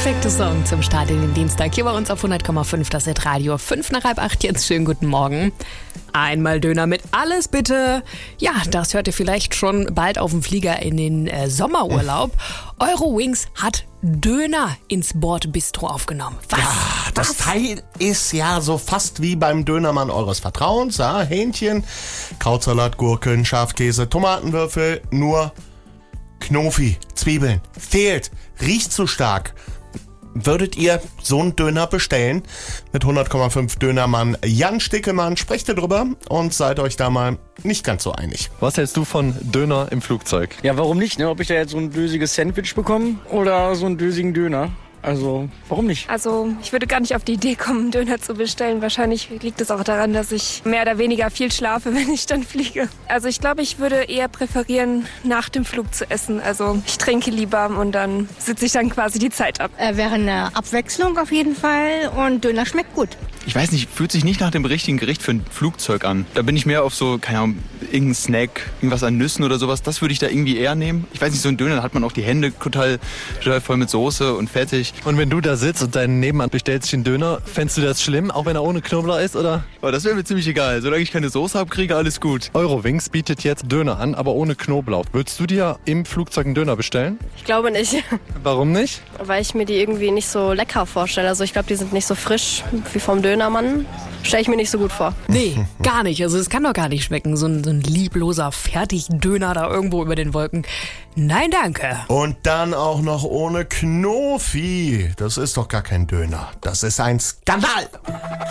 perfekte Song zum Start in den Dienstag. Hier bei uns auf 100,5, das ist Radio. 7:55 jetzt. Schönen guten Morgen. Einmal Döner mit alles bitte. Ja, das hört ihr vielleicht schon bald auf dem Flieger in den Sommerurlaub. Eurowings hat Döner ins Bordbistro aufgenommen. Was? Ja, das Teil ist ja so fast wie beim Dönermann eures Vertrauens. Ja, Hähnchen, Krautsalat, Gurken, Schafkäse, Tomatenwürfel, nur Knofi, Zwiebeln. Fehlt, riecht zu stark. Würdet ihr so einen Döner bestellen? Mit 100,5 Dönermann Jan Stickelmann sprecht ihr drüber und seid euch da mal nicht ganz so einig. Was hältst du von Döner im Flugzeug? Ja, warum nicht? Ne? Ob ich da jetzt so ein dösiges Sandwich bekomme oder so einen dösigen Döner? Also, warum nicht? Also, ich würde gar nicht auf die Idee kommen, einen Döner zu bestellen. Wahrscheinlich liegt es auch daran, dass ich mehr oder weniger viel schlafe, wenn ich dann fliege. Also, ich glaube, ich würde eher präferieren, nach dem Flug zu essen. Also, ich trinke lieber und dann sitze ich dann quasi die Zeit ab. Wäre eine Abwechslung auf jeden Fall und Döner schmeckt gut. Ich weiß nicht, fühlt sich nicht nach dem richtigen Gericht für ein Flugzeug an. Da bin ich mehr auf so, keine Ahnung, irgendein Snack, irgendwas an Nüssen oder sowas. Das würde ich da irgendwie eher nehmen. Ich weiß nicht, so ein Döner, da hat man auch die Hände total voll mit Soße und fertig. Und wenn du da sitzt und deinen Nebenmann bestellt sich einen Döner, fändest du das schlimm, auch wenn er ohne Knoblauch ist, oder? Aber das wäre mir ziemlich egal. Solange ich keine Soße habe, kriege alles gut. Eurowings bietet jetzt Döner an, aber ohne Knoblauch. Würdest du dir im Flugzeug einen Döner bestellen? Ich glaube nicht, Warum nicht? weil ich mir die irgendwie nicht so lecker vorstelle. Also ich glaube, die sind nicht so frisch wie vom Dönermann. Stelle ich mir nicht so gut vor. Nee, gar nicht. Also es kann doch gar nicht schmecken. So ein liebloser Fertigdöner da irgendwo über den Wolken. Nein, danke. Und dann auch noch ohne Knofi. Das ist doch gar kein Döner. Das ist ein Skandal.